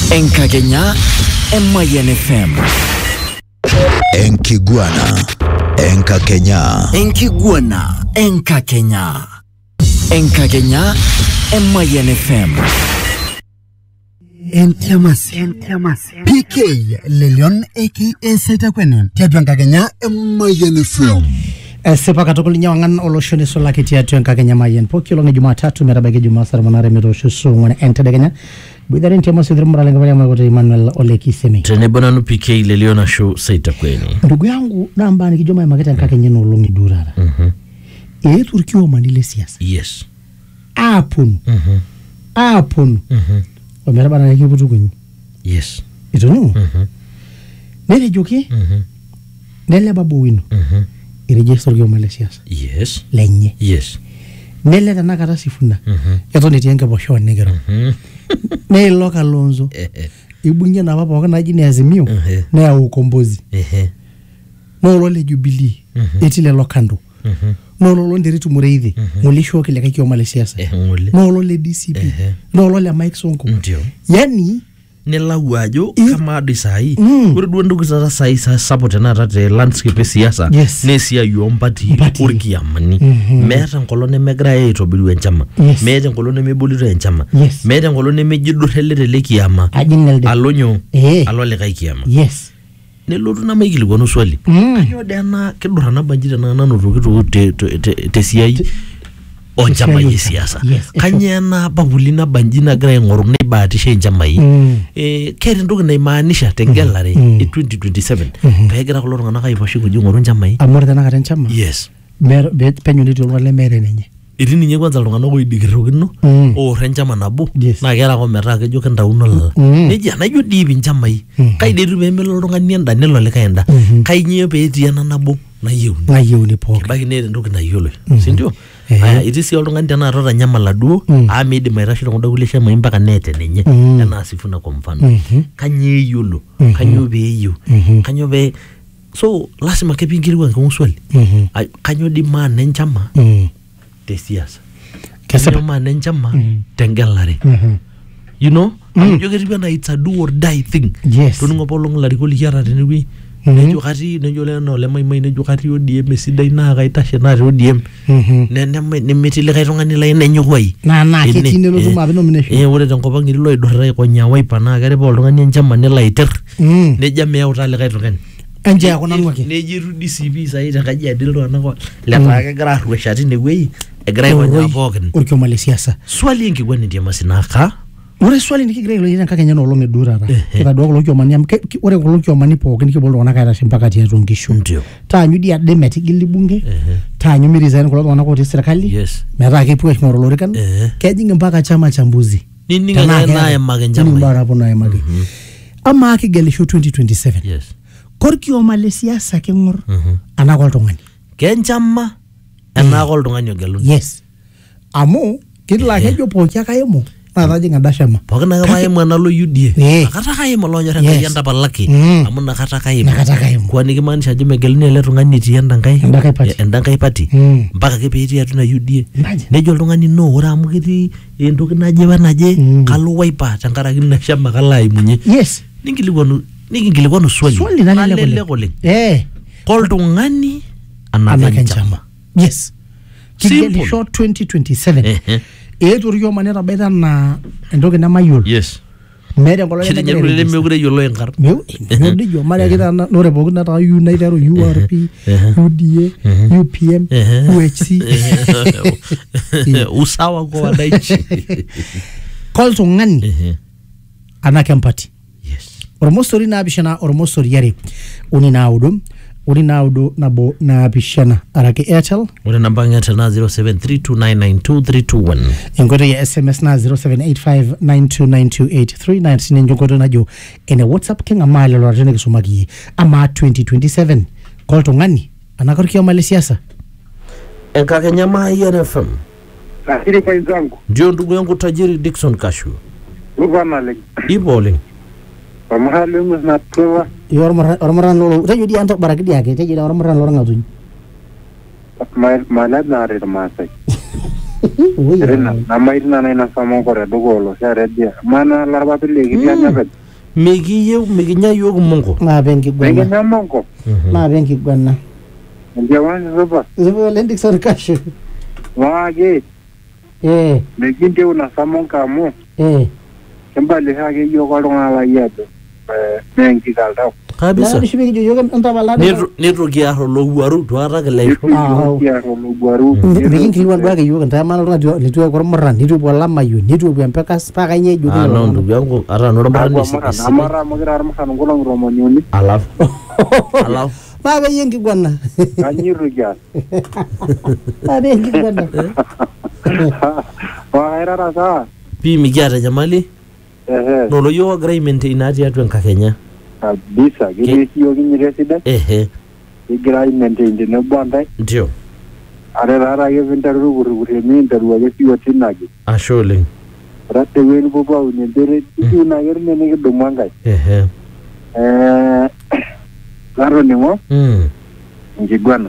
Enkakenya Mayan FM. Enkiguana Enkakenya. Enkiguana Enkakenya. Enkakenya Mayan FM. Entiamasi PK Lelion aka Saita Kwenen Tiatu Enkakenya Mayan FM. Sepa katukuli nyawangan oloshoni solaki tiatu Enkakenya Mayan Poki longa Jumatatu merabagi Jumasar manare mirosho sungwana entadeganya Bidharin tiamasi dhirumura lengabari ya magote Emmanuel Oleki Semi Tenebona nu PK Leliona show Saita Kwenen ndugu yangu namba nikijoma ya mageta Enkakenya no longi durara turkiwa manile siasa Yes Apun Wamerabana ya kibutu kwenye Yes Ito nu Nele joki Nele babu wino Irejestor turkiwa manile siasa Yes Lenye Yes Nele tanakata sifuna Yato nitienke posho negero Nele loka lonzo Ibunye na papa wakana ajini azimio Nea ukombozi Nolole Jubilee Etile lokando Nolole nderitu mureithi Mulisho kile kakio male siasa Nolole DCP Nolole Mike Sonko Yani Nela wajo kama adisai Uridu ndugu sasa sai sapote na rate landscape siasa Nesia yuompati uriki ya mani Mehata nkolone megra itobiru enchama Mehata nkolone mebuliru enchama Mehata nkolone mejidu helele kiyama Alonyo Alole kai kiyama Yes Nelotu na maikili kwa nuswali Kanyo dena kidura na banjita na nanurukitu te siyai Onchama ye siasa Kanyena babulina banjina gra ngorune baatisha njama hii Keri ndugu na imaanisha tengelare 2027 Pehegera kuloro ngana kaifashi kujungoru njama hii Amore tena kata njama Yes Penyo nito wale mere nenye Irini nye kwanza lungano kwa idigirugino renjama nabu na kera kwa merake jo kenda unola Neja na yu diibi njama hii Kai deru memelo lungani enda nelo leka enda Kai nye peeti yana nabu na yeuni poke Kibaki nere ndugu na yolo Sindio Itisi lungani tena rota nyama laduo Amidi mairashi lungoda kulesha maimbaka nete nenye Yana asifuna kwa mfano Kanye yolo Kanyo be yu Kanyo be So lasima kepingiri wange uswali Kanyo di maane njama te siasa Kanyo maane njama tengelare You know Jogeribana it's a do or die thing Tunungo polong larikoli yara tenewi Nejo kati nejo leno lema imai nejo kati ODM sidai na kaitashe na ODM Nemetile kaitonga nila nenyo kwai Na ketine lo zuma nomination Ure tangopa ngiri lo idorra kwa nyawai pana Kare pa olonga njama nila iter Neja mea utale kaitongani Anje ya kuna nwake Nejiru DCP saita kaji adildo anako Leta ake gra rueshati negwei Egra iwa nyapoken Urkio male siasa Swali ingi gweni diya masinaka Ure swali niki grei lo yina Enkakenya no longe durara Kita doa kulokio mani Ure kulokio mani po Kini kibolo wana kaira simpakati ya zungishu Tanyu dia demeti gili bunge Tanyu mirizaini kulokio wana kote serikali Mera kipu ya shimoro lorikan Kajingi mpaka chama chambuzi Nini nga na ya mage njama Nini mbara hapo na ya mage Ama haki gelisho 2027 Korkio male siasa kengor Anakol tongani Kenchama Anakol tongani yogeluni Yes Amo Kitla kejo pokia kayemo Nataji ngadashama Pokina kama yemo analo UDA Nakata kayemo lonyo renga yanda palaki Amu nakata kayemo Kwa nikimanisha jume geluni ele tungani iti yanda ngai pati Mpaka kipiti ya tuna UDA Nejo tungani no ura amu kiti Nduki naje wanaje Kalu waipa Chankara kina shamba kala imunye Yes Nikingilikuwa swali Swali nalele kule Kol tungani Anakenchama Yes Kigeli show 2027 Turkiwa manera beta na Endoke na mayul Yes Mere ngolo Chiti nyerule meugure yolo enkar Meudi jo Mare kita nore boku nata United URP UDA UPM UHC Usawa kwa wadaichi Kol tungani Anakempati Yes Ormosori na abishana ormosori yari Uni naudu nabo na abishana Arake Airtel Uri namba Airtel na 0732992321 Nkoto ya SMS na 0785929283 Sine njokoto na jo Ene WhatsApp kenga mali lorajene kisumaki Ama 2027 Kolto ngani Anakorkia mali siasa Enkakenya Mayan FM Lakini kwa izangu Ndio ndugu yangu tajiri Dickson Kashu Uvana legi Iboling Pamahali na tuwa Ormaran lolo Tayo di antok barak dia ke Tayo di ormaran lolo ngatuny Malad na rin masay Namairina na inasama kore dugolo sharedia. Mana larba pili kitia nyakaj. Mikinya yoku mongo. Na benki gwana. Mikinya mongo. Na benki gwana. Njawani zuba. Zuba Dickson Kashu. Wage. Mikinte unasama kamu. Kembali hake yoko longa la yedo. Benki kaldao. Kabisa. Na shibiki jojo ntabala. Nitro kiaro lo waru tuara kele. Kiaro lo waru. Bikin kiluan bage yoga ntama lo radio litu ya kormora nitu bola mayu nitu mpaka spaka nye jojo. Ah no ndugu yangu ara no mara ni. Amara magira arma ngolong romo nyoni. Alafu. Baba yengi gwana. Anyiru gas. Ade yengi gwana. Wa era rasa. Pi migiara jamali. No lo yo agreement inati ya tuenka Kenya. Kabisa, gini siyo gini resident. Agreement indi nebwanda. Ndio. Are rara ye vintaru guru mi intaru wa siyo tinagi. Ashole. Rate wen boba unendere tiyu na yerne nege domanga. Laro ni mo. Njigwana.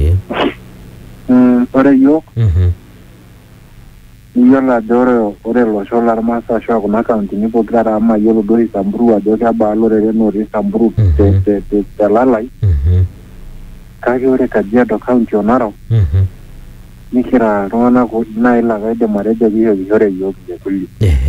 Ore yo. Yola doro ore lo solar masa sho kuna county ni pogara ama yolo dori samburu adoka ba lo re no ri samburu te lalai kage ore kadia do county onaro nikira rona ko na ila ga de mare de biyo hore yo de kulli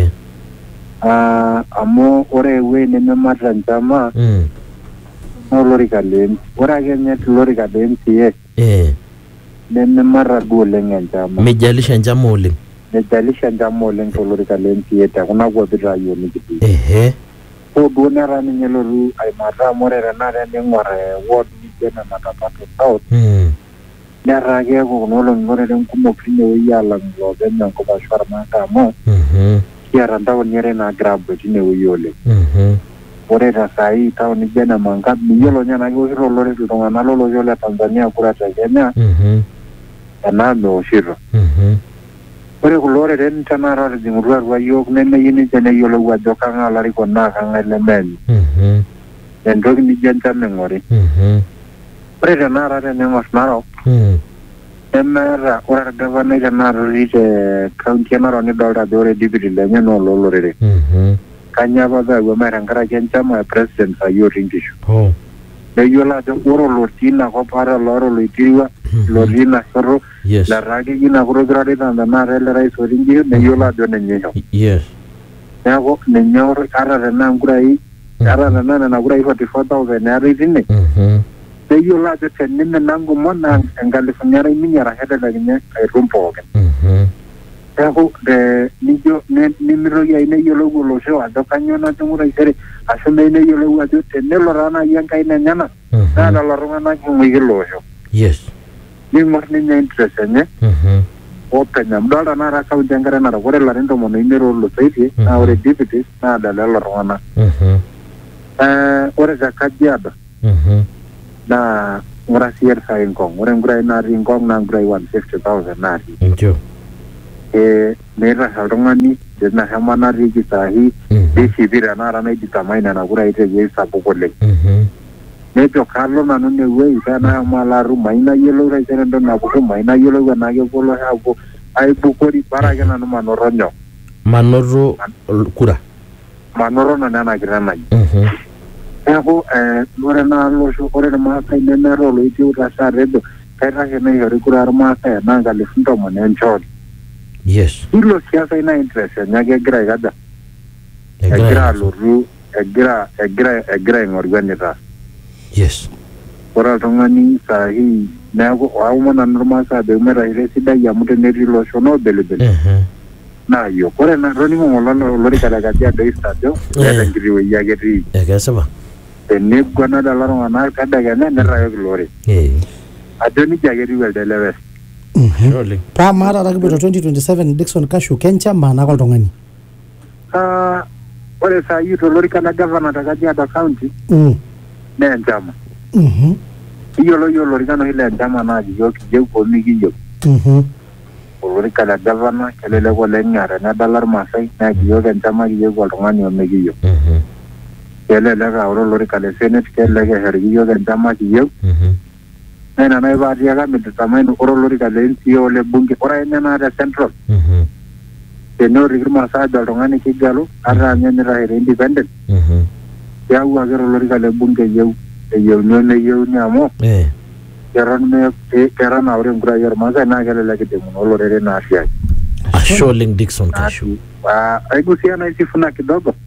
amo ore we ne mematra njama no lori kalen ora ge net lori kalen tie ne memara gole njama mejalisha njama ole Nejalisha njamo lengo lori kalenti eta kuna kwa bidra yoni kiti. Ko donara ni nyeloru ay mara more renare ni ngore ward ni jena matapato south. Nara ge ko nolo ngore den kumo kine wi yala ngo benna ko ba shwarma ta mo. Kiara ndawo nyere na grab tine wi yole. Ore ra sai tawo ni jena manga ni yolo nyana go hiro lori tonga na lolo yole Tanzania kura ta Kenya. Ana no shiro. Ore kulore den tanara de ngurwa wa yok nene yini jene yolo wa joka ngalari kona kanga lemen. Den dogi ni jenta mengori. Ore tanara de nemos maro. Emera ora governor tanara rite county naro ni dolda dore dibidi le nyano lolore. Kanya baba wa mera ngara jenta ma president sa yoringishu. Le yola de oro lortina ko para loro litiwa lorina soro. Yes. La ragi gina kuro grade tanda na rele rai soringi ne yola do ne nyo. Yes. Ya ko ne nyo ara na ngurai ara na ngurai 44,000 na ritine. Ne yola do ten ne nangu mona ngali fanyara minyara heda da gne ai rumpo gen. Ya ko de nijo ne nimiro ya ne yolo go sho ado kanyo na tumurai sere asume ne yolo ado ten ne lorana yang kai ne nyana. Na la lorana na ngi lo sho. Yes. Ni morni ne interest ne open am dola na ra ka jangara na gore la rendo mo ne ro lo sai na ore deputies na da la rona ore zakadia na ngora sier sa ingong ore ngora na ringong na ngora 150,000 na ri njo ne ra halongani de na hamana ri ki sahi de sibira na ra na di tamaina na ngora ite ye sa pokole Neto Carlo na nune we sana malaru maina yelo ra serendo na buko maina yelo na ge polo hapo ai buko di para gana no manoronyo manoro kura manoro na nana grana hapo lore na lo sho ore na kai ne ro lo iti ura sa redo kai ra ge ne yori kura ma sa na ga le fundo mo ne nchon yes ilo siasa ina interest nya ge gra gada gra lo ru gra ngorganita yes ora tongani sahi na ko awma na normal sa de mera ile sida ya mutene rilo shono belebele na yo ora na roni mo ngolo lori kala gatia de stadio ya ngiri we ya geti saba ne gwana da laro na kada ga ne ra yo lori adoni jageri wel de leves rolling pa mara ra kibito 2027 Dickson Kashu Kencha mana ko tongani ore sa yito lori kala governor da gatia da county ne njama yolo rigano hile njama na yo je ko mi giyo lori kala governor kelele ko le ngara na dollar masai na yo ga njama giyo ko ngani o mi giyo kelele ga oro lori kala senate kelele ga her giyo ga njama giyo Nena na ibatia kami tutamaini oro lorika le NCO le bunge ora enena na central. Tenyo rigirma saja dongani kigalo ara nyanyira ire independent. Ya uwa gero lorika le bunge yeu nyone amo. Keran aure ngura yer masa na gele lagi demu olorere na afya. Asholing Dixon Kashu. Aigusia na isifuna kidogo.